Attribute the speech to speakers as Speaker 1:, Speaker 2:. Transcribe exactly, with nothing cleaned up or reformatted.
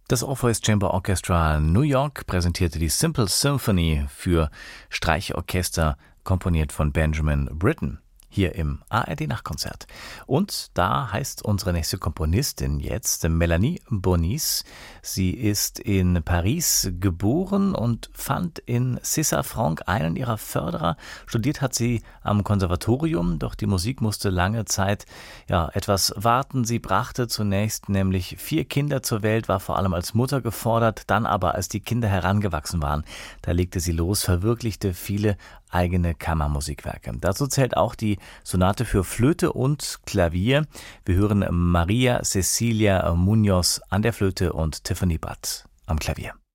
Speaker 1: Das Orpheus Chamber Orchestra New York präsentierte die Simple Symphony für Streichorchester, komponiert von Benjamin Britten, hier im A R D-Nachtkonzert. Und da heißt unsere nächste Komponistin jetzt Melanie Bonis. Sie ist in Paris geboren und fand in César Franck einen ihrer Förderer. Studiert hat sie am Konservatorium, doch die Musik musste lange Zeit ja, etwas warten. Sie brachte zunächst nämlich vier Kinder zur Welt, war vor allem als Mutter gefordert, dann aber, als die Kinder herangewachsen waren, da legte sie los, verwirklichte viele eigene Kammermusikwerke. Dazu zählt auch die Sonate für Flöte und Klavier. Wir hören Maria Cecilia Munoz an der Flöte und Tiffany Butt am Klavier.